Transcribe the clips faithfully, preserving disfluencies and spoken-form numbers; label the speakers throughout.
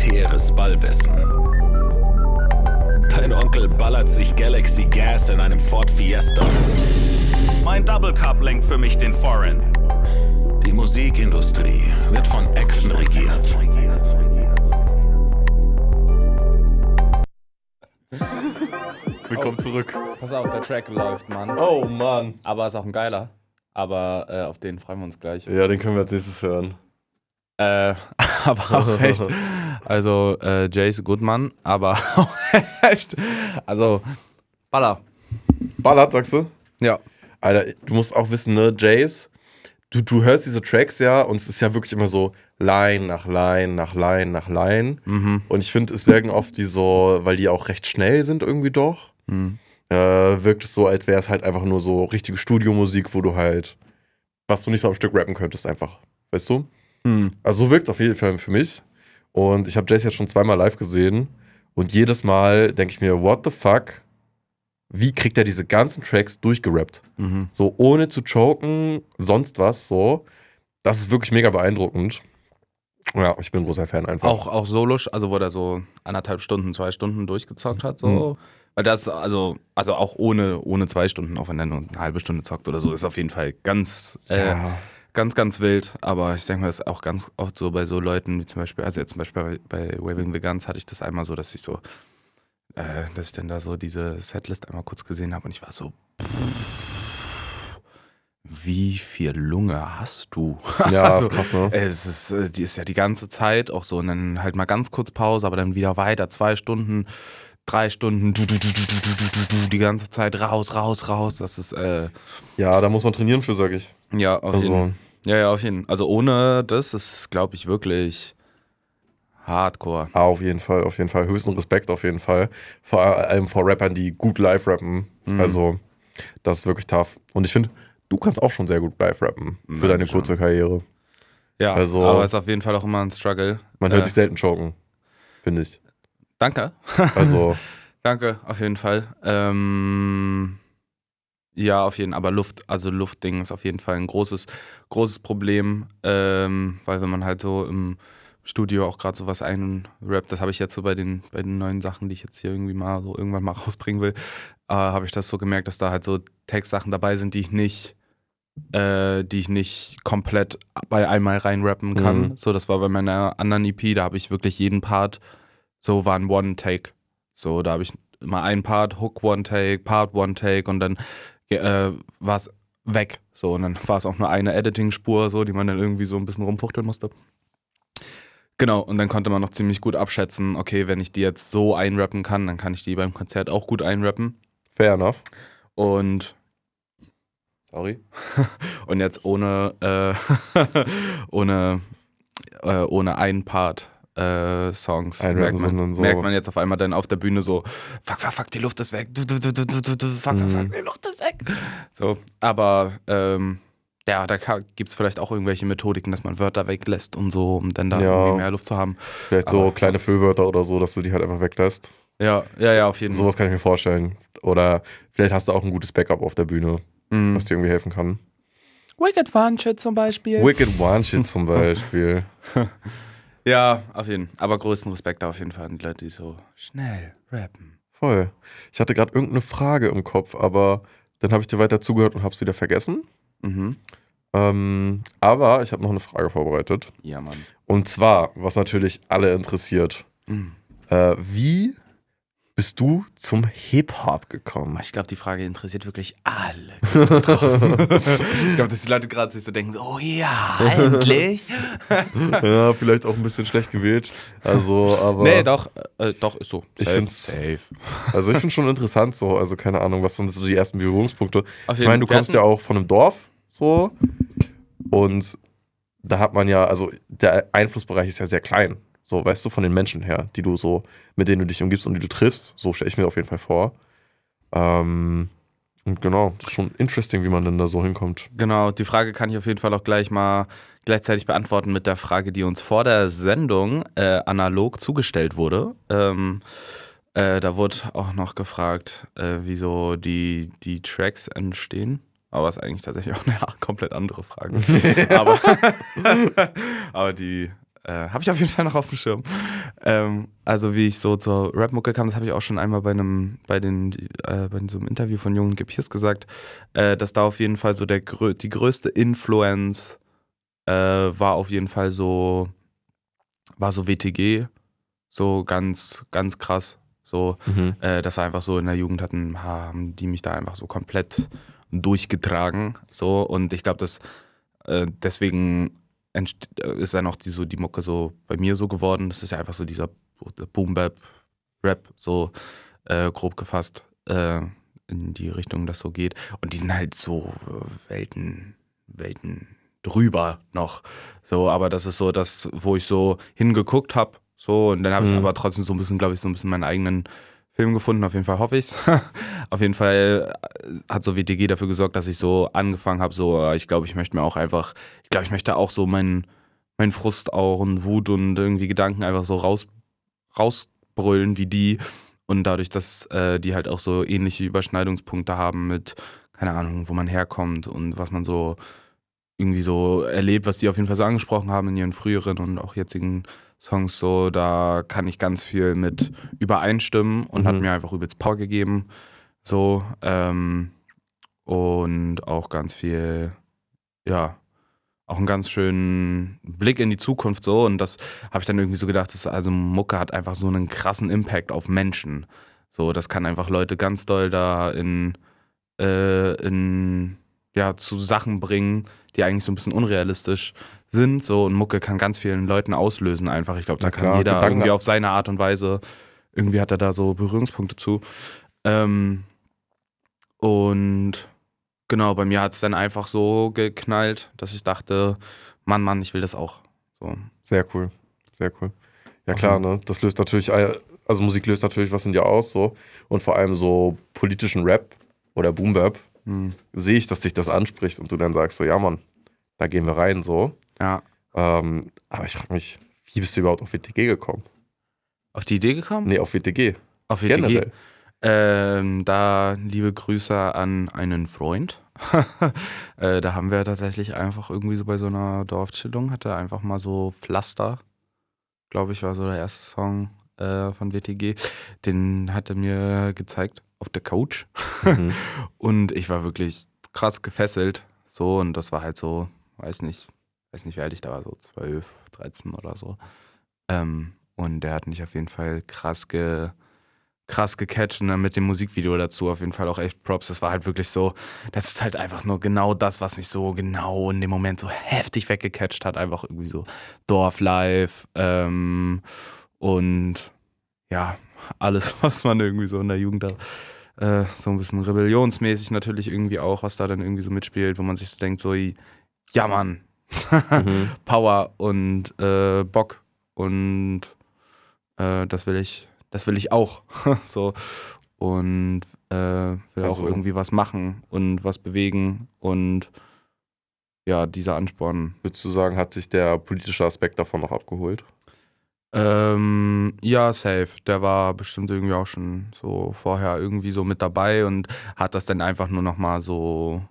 Speaker 1: elitäres Ballwissen. Dein Onkel ballert sich Galaxy Gas in einem Ford Fiesta.
Speaker 2: Mein Double Cup lenkt für mich den Foreign.
Speaker 1: Die Musikindustrie wird von Echsen regiert.
Speaker 3: Willkommen zurück.
Speaker 4: Pass auf, der Track läuft, Mann.
Speaker 3: Oh Mann.
Speaker 4: Aber ist auch ein geiler. Aber äh, auf den freuen wir uns gleich.
Speaker 3: Ja, den können wir als nächstes hören.
Speaker 4: Äh, aber auch echt. Also, äh, Jace Goodman, aber auch echt. Also, Baller.
Speaker 3: Ballert, sagst du?
Speaker 4: Ja.
Speaker 3: Alter, du musst auch wissen, ne, Jace, du, du hörst diese Tracks ja und es ist ja wirklich immer so Line nach Line nach Line nach Line.
Speaker 4: Mhm.
Speaker 3: Und ich finde, es wirken oft die so, weil die auch recht schnell sind irgendwie doch,
Speaker 4: Mhm.
Speaker 3: äh, wirkt es so, als wäre es halt einfach nur so richtige Studiomusik, wo du halt, was du nicht so am Stück rappen könntest einfach, weißt du?
Speaker 4: Mhm.
Speaker 3: Also so wirkt es auf jeden Fall für mich. Und ich habe Jace jetzt schon zweimal live gesehen und jedes Mal denke ich mir, what the fuck? Wie kriegt er diese ganzen Tracks durchgerappt?
Speaker 4: Mhm.
Speaker 3: So ohne zu choken, sonst was, so. Das ist wirklich mega beeindruckend. Ja, ich bin ein großer Fan einfach.
Speaker 4: Auch, auch solo, also wo der so anderthalb Stunden, zwei Stunden durchgezockt hat, so. Weil das, also, also auch ohne, ohne zwei Stunden, auch wenn er nur eine halbe Stunde zockt oder so, ist auf jeden Fall ganz, äh,
Speaker 3: Ja.
Speaker 4: ganz, ganz wild. Aber ich denke mal, das ist auch ganz oft so bei so Leuten wie zum Beispiel, also jetzt zum Beispiel bei, bei Waving the Guns hatte ich das einmal so, dass ich so, äh, dass ich dann da so diese Setlist einmal kurz gesehen habe und ich war so, pff, wie viel Lunge hast du?
Speaker 3: Ja,
Speaker 4: Also,
Speaker 3: ist krass, ne?
Speaker 4: Es ist, äh, die ist ja die ganze Zeit auch so und dann halt mal ganz kurz Pause, aber dann wieder weiter, zwei Stunden, drei Stunden, du, du, du, du, du, du, du, die ganze Zeit raus, raus, raus. Das ist, äh,
Speaker 3: Ja, da muss man trainieren für, sag ich.
Speaker 4: ja, auf
Speaker 3: Also,
Speaker 4: jeden Ja, ja, auf jeden Also ohne das ist, glaube ich, wirklich Hardcore.
Speaker 3: ah, auf jeden Fall, auf jeden Fall. Höchsten Respekt auf jeden Fall. Vor allem vor Rappern, die gut live rappen.
Speaker 4: Mhm.
Speaker 3: Also, das ist wirklich tough. Und ich finde, du kannst auch schon sehr gut live rappen für
Speaker 4: Ja,
Speaker 3: deine
Speaker 4: schon.
Speaker 3: kurze Karriere.
Speaker 4: Ja,
Speaker 3: Also-
Speaker 4: aber ist auf jeden Fall auch immer ein Struggle.
Speaker 3: Man
Speaker 4: Äh,
Speaker 3: hört dich selten choken, finde ich.
Speaker 4: Danke.
Speaker 3: Also,
Speaker 4: Danke, auf jeden Fall. Ähm, ja, auf jeden Fall. Aber Luft, also Luftding ist auf jeden Fall ein großes, großes Problem, ähm, weil wenn man halt so im Studio auch gerade sowas einrappt, das habe ich jetzt so bei den, bei den neuen Sachen, die ich jetzt hier irgendwie mal so irgendwann mal rausbringen will, äh, habe ich das so gemerkt, dass da halt so Textsachen dabei sind, die ich nicht, äh, die ich nicht komplett bei einmal reinrappen kann.
Speaker 3: Mhm.
Speaker 4: So, das war bei meiner anderen E P, da habe ich wirklich jeden Part, so war ein One-Take. So, da habe ich immer einen Part, Hook One-Take, Part One-Take und dann äh, war es weg. So, und dann war es auch nur eine Editing-Spur, so, die man dann irgendwie so ein bisschen rumfuchteln musste. Genau, und dann konnte man noch ziemlich gut abschätzen, okay, wenn ich die jetzt so einrappen kann, dann kann ich die beim Konzert auch gut einrappen.
Speaker 3: fair enough.
Speaker 4: Und sorry. Und jetzt ohne äh, ohne äh, ohne einen Part äh, Songs
Speaker 3: Einrappen,
Speaker 4: merkt man,
Speaker 3: sondern so-
Speaker 4: merkt man jetzt auf einmal dann auf der Bühne so, fuck, fuck, fuck, die Luft ist weg, du, du, du, du, du, du, du, fuck, fuck, fuck, die Luft ist weg. So, aber ähm, ja, da gibt es vielleicht auch irgendwelche Methodiken, dass man Wörter weglässt und so, um dann da
Speaker 3: Ja.
Speaker 4: irgendwie mehr Luft zu haben.
Speaker 3: Vielleicht so
Speaker 4: Aber-
Speaker 3: kleine Füllwörter oder so, dass du die halt einfach weglässt.
Speaker 4: Ja, ja, ja, auf jeden Fall.
Speaker 3: Sowas kann ich mir vorstellen. Oder vielleicht hast du auch ein gutes Backup auf der Bühne,
Speaker 4: Mhm.
Speaker 3: was dir irgendwie helfen kann.
Speaker 4: Wicked One Shit zum Beispiel.
Speaker 3: Wicked One Shit zum Beispiel.
Speaker 4: Ja, auf jeden Fall. Aber größten Respekt auf jeden Fall an die Leute, die so schnell rappen.
Speaker 3: Voll. Ich hatte gerade irgendeine Frage im Kopf, aber dann habe ich dir weiter zugehört und habe es wieder vergessen.
Speaker 4: Mhm.
Speaker 3: Ähm, aber ich habe noch eine Frage vorbereitet.
Speaker 4: Ja, Mann.
Speaker 3: Und zwar, was natürlich alle interessiert.
Speaker 4: Mhm.
Speaker 3: Äh, wie bist du zum Hip-Hop gekommen?
Speaker 4: Ich glaube, die Frage interessiert wirklich alle da draußen. Ich glaube, dass die Leute gerade sich so denken, oh ja, endlich.
Speaker 3: Ja, vielleicht auch ein bisschen schlecht gewählt. Also, aber.
Speaker 4: Nee, doch, äh, doch, ist so.
Speaker 3: Ich
Speaker 4: Safe,
Speaker 3: find's-
Speaker 4: safe.
Speaker 3: Also ich finde schon interessant so, also keine Ahnung, was sind so die ersten Berührungspunkte?
Speaker 4: Auf
Speaker 3: Ich
Speaker 4: jeden-
Speaker 3: meine, du
Speaker 4: wir
Speaker 3: kommst ja
Speaker 4: hatten-
Speaker 3: auch von einem Dorf so und da hat man ja, also der Einflussbereich ist ja sehr klein, so weißt du, von den Menschen her, die du so, mit denen du dich umgibst und die du triffst, so stelle ich mir auf jeden Fall vor. Ähm, und genau, das ist schon interesting, wie man denn da so hinkommt.
Speaker 4: Genau, die Frage kann ich auf jeden Fall auch gleich mal gleichzeitig beantworten mit der Frage, die uns vor der Sendung äh, analog zugestellt wurde. Ähm, äh, da wurde auch noch gefragt, äh, wieso die, die Tracks entstehen. Aber ist eigentlich tatsächlich auch eine komplett andere Frage. aber, aber die, Äh, habe ich auf jeden Fall noch auf dem Schirm. Ähm, also wie ich so zur Rap-Mucke kam, das habe ich auch schon einmal bei einem, bei den, äh, bei so einem Interview von Jungen Gepiers gesagt, äh, dass da auf jeden Fall so der die größte Influence äh, war auf jeden Fall so, war so W T G, so ganz, ganz krass. So,
Speaker 3: Mhm.
Speaker 4: äh, dass wir einfach so in der Jugend hatten, haben die mich da einfach so komplett durchgetragen. So, und ich glaube, dass äh, deswegen entst- ist dann auch die, so die Mucke so bei mir so geworden. Das ist ja einfach so dieser Boom-Bap-Rap, so äh, grob gefasst, äh, in die Richtung das so geht. Und die sind halt so äh, Welten, Welten drüber noch. So, aber das ist so das, wo ich so hingeguckt habe. So, und dann habe ich
Speaker 3: Mhm.
Speaker 4: aber trotzdem so ein bisschen, glaube ich, so ein bisschen meinen eigenen Film gefunden. Auf jeden Fall hoffe ich's. Auf jeden Fall hat so W T G dafür gesorgt, dass ich so angefangen habe, so, ich glaube, ich möchte mir auch einfach, ich glaube, ich möchte auch so meinen mein Frust auch und Wut und irgendwie Gedanken einfach so raus, rausbrüllen wie die. Und dadurch, dass äh, die halt auch so ähnliche Überschneidungspunkte haben mit, keine Ahnung, wo man herkommt und was man so irgendwie so erlebt, was die auf jeden Fall so angesprochen haben in ihren früheren und auch jetzigen Songs, so, da kann ich ganz viel mit übereinstimmen und
Speaker 3: Mhm.
Speaker 4: hat mir einfach übelst Power gegeben. So, ähm, und auch ganz viel, ja, auch einen ganz schönen Blick in die Zukunft so. Und das habe ich dann irgendwie so gedacht, dass also Mucke hat einfach so einen krassen Impact auf Menschen. So, das kann einfach Leute ganz doll da in, äh, in ja, zu Sachen bringen, die eigentlich so ein bisschen unrealistisch sind. So, und Mucke kann ganz vielen Leuten auslösen einfach. Ich glaube, da
Speaker 3: Na
Speaker 4: kann
Speaker 3: klar,
Speaker 4: jeder
Speaker 3: Gedanken-
Speaker 4: irgendwie auf seine Art und Weise, irgendwie hat er da so Berührungspunkte zu. Ähm, und genau, bei mir hat es dann einfach so geknallt, dass ich dachte, Mann, Mann, ich will das auch. So.
Speaker 3: Sehr cool. Sehr cool. Ja klar, ne? Das löst natürlich, also Musik löst natürlich was in dir aus, so. Und vor allem so politischen Rap oder Boom-Bap
Speaker 4: Hm.
Speaker 3: sehe ich, dass dich das anspricht und du dann sagst so, ja Mann, da gehen wir rein, so.
Speaker 4: Ja.
Speaker 3: Ähm, aber ich frage mich, wie bist du überhaupt auf W T G gekommen?
Speaker 4: Auf die Idee gekommen?
Speaker 3: Nee, auf W T G.
Speaker 4: Auf W T G.
Speaker 3: Generell.
Speaker 4: Ähm, da liebe Grüße an einen Freund. äh, da haben wir tatsächlich einfach irgendwie so bei so einer Dorfchillung, hat er einfach mal so Pflaster, glaube ich, war so der erste Song äh, von W T G. Den hat er mir gezeigt auf der Couch.
Speaker 3: Mhm.
Speaker 4: Und ich war wirklich krass gefesselt. So, und das war halt so, weiß nicht, weiß nicht, wie alt ich da war, so zwölf, dreizehn oder so. Ähm, und der hat mich auf jeden Fall krass ge, krass gecatcht und dann mit dem Musikvideo dazu auf jeden Fall auch echt Props. Das war halt wirklich so, das ist halt einfach nur genau das, was mich so genau in dem Moment so heftig weggecatcht hat. Einfach irgendwie so Dorflife ähm, und ja, alles, was man irgendwie so in der Jugend da äh, so ein bisschen rebellionsmäßig natürlich irgendwie auch, was da dann irgendwie so mitspielt, wo man sich so denkt, so, ja Mann,
Speaker 3: Mhm.
Speaker 4: Power und äh, Bock und äh, das will ich, das will ich auch. So. Und äh, will auch
Speaker 3: Also-
Speaker 4: irgendwie was machen und was bewegen und ja, dieser Ansporn.
Speaker 3: Würdest du sagen, hat sich der politische Aspekt davon noch abgeholt?
Speaker 4: Ähm, ja, safe. Der war bestimmt irgendwie auch schon so vorher irgendwie so mit dabei und hat das dann einfach nur nochmal so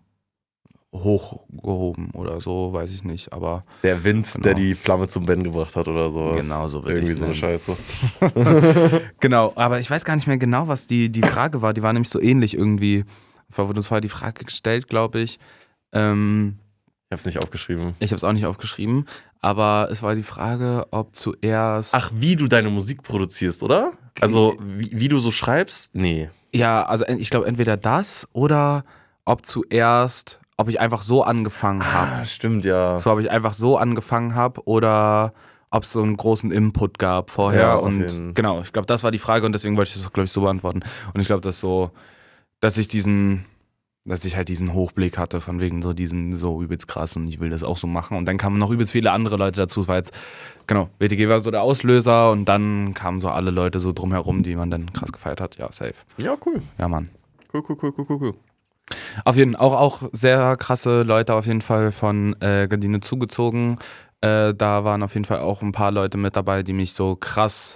Speaker 4: hochgehoben oder so, weiß ich nicht, aber
Speaker 3: Der Wind,
Speaker 4: Genau.
Speaker 3: der die Flamme zum Ben gebracht hat oder sowas.
Speaker 4: Genau, so würde
Speaker 3: Irgendwie
Speaker 4: ich's
Speaker 3: so eine
Speaker 4: nennen.
Speaker 3: Scheiße.
Speaker 4: genau, aber ich weiß gar nicht mehr genau, was die, die Frage war, die war nämlich so ähnlich irgendwie. Und zwar wurde uns vorher die Frage gestellt, glaube ich, ähm,
Speaker 3: Ich hab's nicht aufgeschrieben.
Speaker 4: ich habe es auch nicht aufgeschrieben, aber es war die Frage, ob zuerst...
Speaker 3: Ach, wie du deine Musik produzierst, oder? Also, wie, wie du so schreibst? Nee.
Speaker 4: Ja, also en- ich glaube entweder das oder ob zuerst, ob ich einfach so angefangen habe.
Speaker 3: Ah, stimmt, ja.
Speaker 4: So, ob ich einfach so angefangen habe oder ob es so einen großen Input gab vorher.
Speaker 3: Ja, auf
Speaker 4: und
Speaker 3: jeden.
Speaker 4: genau, ich glaube, das war die Frage und deswegen wollte ich das, glaube ich, so beantworten. Und ich glaube, dass so, dass ich diesen, dass ich halt diesen Hochblick hatte, von wegen so diesen so übelst krass und ich will das auch so machen. Und dann kamen noch übelst viele andere Leute dazu. Es war jetzt, genau, W T G war so der Auslöser und dann kamen so alle Leute so drumherum, die man dann krass gefeiert hat. Ja, safe.
Speaker 3: Ja, cool.
Speaker 4: Ja, Mann.
Speaker 3: Cool, cool, cool, cool, cool, cool.
Speaker 4: Auf jeden Fall auch, auch sehr krasse Leute auf jeden Fall von äh, Gardine zugezogen. Äh, da waren auf jeden Fall auch ein paar Leute mit dabei, die mich so krass,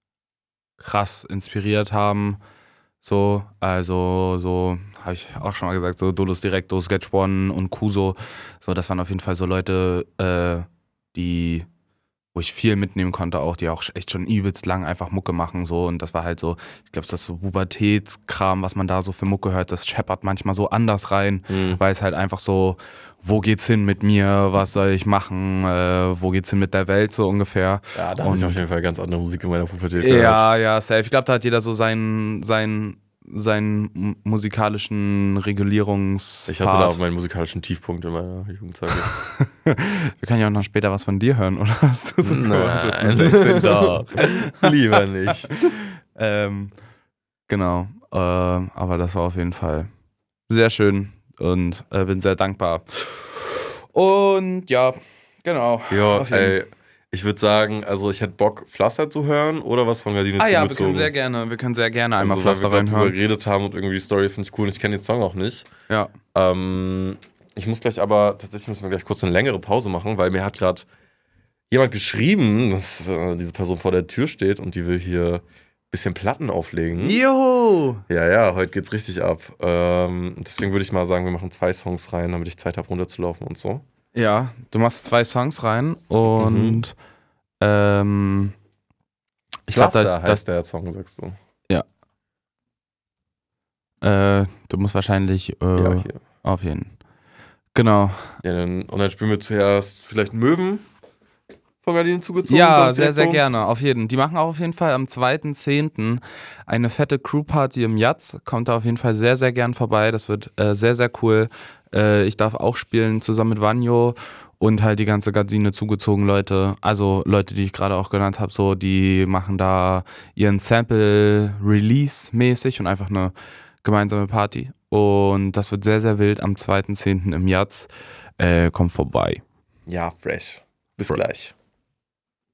Speaker 4: krass inspiriert haben. So, also so, habe ich auch schon mal gesagt, so Dolus Directo, Sketch One und Kuso. So, das waren auf jeden Fall so Leute, äh, die wo ich viel mitnehmen konnte, auch die auch echt schon übelst lang einfach Mucke machen so und das war halt so, ich glaube, das ist so Pubertätskram, was man da so für Mucke hört, das scheppert manchmal so anders rein,
Speaker 3: Mhm.
Speaker 4: weil es halt einfach so, wo geht's hin mit mir, was soll ich machen, äh, wo geht's hin mit der Welt so ungefähr.
Speaker 3: Ja, da habe ich
Speaker 4: Und-
Speaker 3: auf jeden Fall ganz andere Musik in meiner Pubertät gehört.
Speaker 4: Ja, ja, safe. Ich glaube, da hat jeder so seinen, seinen, seinen m- musikalischen Regulierungs.
Speaker 3: Ich hatte da auch meinen musikalischen Tiefpunkt in meiner Jugendzeit.
Speaker 4: Wir können ja auch noch später was von dir hören, oder? Hast du so
Speaker 3: Nein, sechzehn doch. Lieber nicht.
Speaker 4: ähm, genau. Äh, aber das war auf jeden Fall sehr schön und äh, bin sehr dankbar. Und ja, genau.
Speaker 3: Ja,
Speaker 4: Auf jeden-
Speaker 3: ey, ich würde sagen, also ich hätte Bock, Pflaster zu hören oder was von Gardine
Speaker 4: Ah ja, wir
Speaker 3: zugezogen.
Speaker 4: können sehr gerne, wir können sehr gerne einmal
Speaker 3: also, weil
Speaker 4: Pflaster
Speaker 3: wir gerade drüber
Speaker 4: reinhören.
Speaker 3: geredet haben und irgendwie die Story finde ich cool und ich kenne den Song auch nicht.
Speaker 4: Ja.
Speaker 3: Ähm, ich muss gleich aber, tatsächlich müssen wir gleich kurz eine längere Pause machen, weil mir hat gerade jemand geschrieben, dass äh, diese Person vor der Tür steht und die will hier ein bisschen Platten auflegen.
Speaker 4: Jo!
Speaker 3: Ja, ja, heute geht's richtig ab. Ähm, deswegen würde ich mal sagen, wir machen zwei Songs rein, damit ich Zeit habe, runterzulaufen und so.
Speaker 4: Ja, du machst zwei Songs rein und ähm, ich glaube,
Speaker 3: Pflaster
Speaker 4: da, das,
Speaker 3: heißt der Song, sagst du.
Speaker 4: äh, du musst wahrscheinlich äh,
Speaker 3: Ja, hier.
Speaker 4: auf jeden. Genau.
Speaker 3: Ja, dann, und dann spielen wir zuerst vielleicht Möwen von Gardinen zugezogen.
Speaker 4: Ja,
Speaker 3: dann
Speaker 4: sehr, sehr
Speaker 3: Selektion.
Speaker 4: gerne. Auf jeden. Die machen auch auf jeden Fall am zweiten zehnten eine fette Crewparty im Jatz. Kommt da auf jeden Fall sehr, sehr gern vorbei. Das wird äh, sehr, sehr cool. Äh, ich darf auch spielen zusammen mit Vanjo und halt die ganze Gardine zugezogen Leute. Also Leute, die ich gerade auch genannt habe, so, die machen da ihren Sample-Release mäßig und einfach eine gemeinsame Party. Und das wird sehr, sehr wild am zweiten zehnten im Jatz. Äh, kommt vorbei.
Speaker 3: Ja, fresh. Bis
Speaker 4: Bro.
Speaker 3: gleich.